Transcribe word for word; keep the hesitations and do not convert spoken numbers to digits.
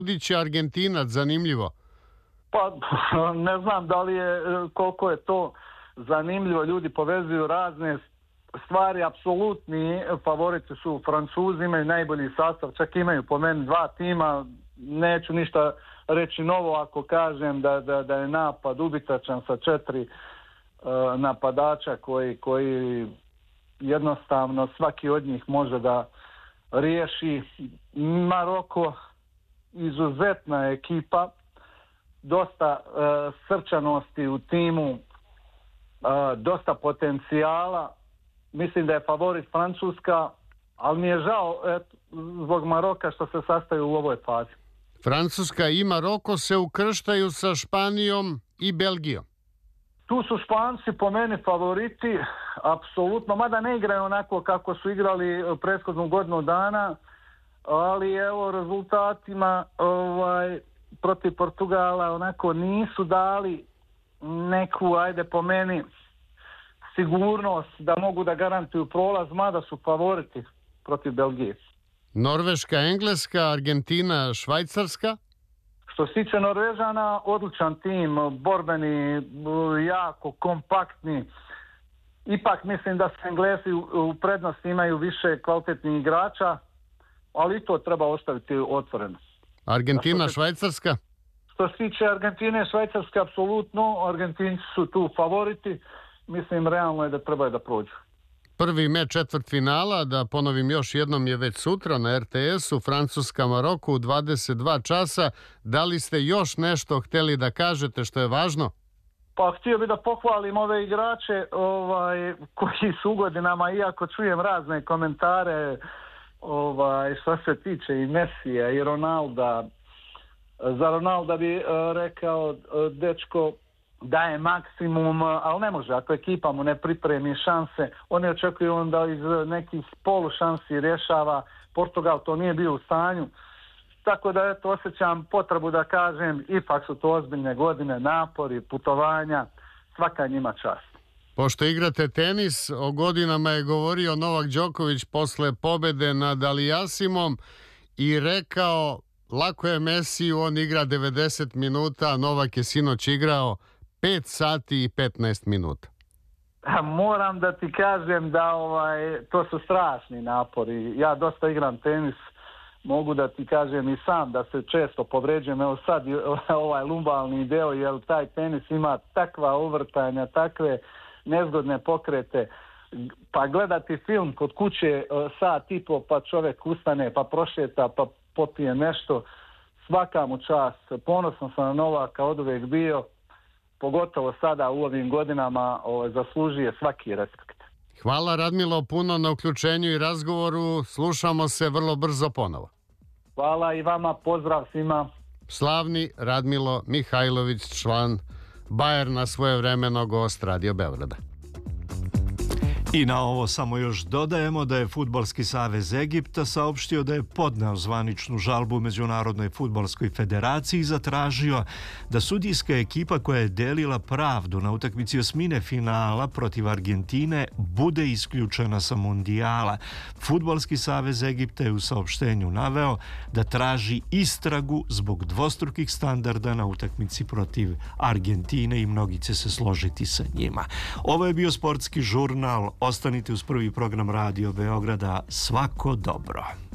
Budić je Argentinac, zanimljivo. Pa ne znam da li je, koliko je to zanimljivo, ljudi povezuju razne stvari, apsolutni favoriti su Francuzi, imaju najbolji sastav, čak imaju po meni dva tima, neću ništa reći novo ako kažem da, da, da je napad ubitačan sa četiri uh, napadača koji, koji jednostavno svaki od njih može da riješi. Maroko izuzetna ekipa, dosta uh, srčanosti u timu, uh, dosta potencijala. Mislim da je favorit Francuska, ali mi je žao et, zbog Maroka što se sastaju u ovoj fazi. Francuska i Maroko se ukrštaju sa Španijom i Belgijom. Tu su Španci po meni favoriti, apsolutno, mada ne igraju onako kako su igrali prethodnu godinu dana, ali evo rezultatima ovaj, protiv Portugala onako nisu dali neku, ajde po meni, sigurnost da mogu da garantuju prolaz, mada su favoriti protiv Belgije. Norveška, Engleska, Argentina, Švajcarska? Što se tiče Norvežana, odličan tim, borbeni, jako kompaktni. Ipak mislim da se Englesi u prednosti imaju više kvalitetnih igrača, ali i to treba ostaviti otvoreno. Argentina, se, Švajcarska? Što se tiče Argentine, Švajcarske, apsolutno. Argentinci su tu favoriti. Mislim, realno je da trebaju da prođu. Prvi meč četvrtfinala, da ponovim još jednom, je već sutra na er te esu, Francuska Maroko u dvadeset dva časa. Da li ste još nešto htjeli da kažete što je važno? Pa htio bih da pohvalim ove igrače ovaj, koji su u godinama, iako čujem razne komentare ovaj, što se tiče i Mesija i Ronalda. Za Ronalda bi uh, rekao uh, dečko daje maksimum, ali ne može, ako ekipa mu ne pripremi šanse, oni očekuju onda iz nekih polu šansi rješava. Portugal to nije bio u stanju, tako da eto, osjećam potrebu da kažem, ipak su to ozbiljne godine, napori, putovanja, svaka njima čast. Pošto igrate tenis, o godinama je govorio Novak Đoković posle pobede nad Aliasimom i rekao, lako je Mesiju, on igra devedeset minuta, Novak je sinoć igrao pet sati i petnaest minuta. Moram da ti kažem da ovaj, to su strašni napori. Ja dosta igram tenis, mogu da ti kažem i sam da se često povređujem. Evo sad ovaj lumbalni deo, jer taj tenis ima takva uvrtanja, takve nezgodne pokrete. Pa gledati film kod kuće sat i po, pa čovjek ustane, pa prošeta, pa popije nešto. Svaka mu čast. Ponosan sam na Novaka, od uvijek bio. Pogotovo sada u ovim godinama o, zaslužuje svaki respekt. Hvala Radmilo puno na uključenju i razgovoru. Slušamo se vrlo brzo ponovo. Hvala i vama, pozdrav svima. Slavni Radmilo Mihajlović, član Bajerna, svojevremeno gost Radio Beograda. I na ovo samo još dodajemo da je Fudbalski savez Egipta saopštio da je podneo zvaničnu žalbu Međunarodnoj fudbalskoj federaciji i zatražio da sudijska ekipa koja je delila pravdu na utakmici osmine finala protiv Argentine bude isključena sa mundijala. Fudbalski savez Egipta je u saopštenju naveo da traži istragu zbog dvostrukih standarda na utakmici protiv Argentine i mnogi će se složiti sa njima. Ovo je bio sportski žurnal. Ostanite uz prvi program Radio Beograda. Svako dobro.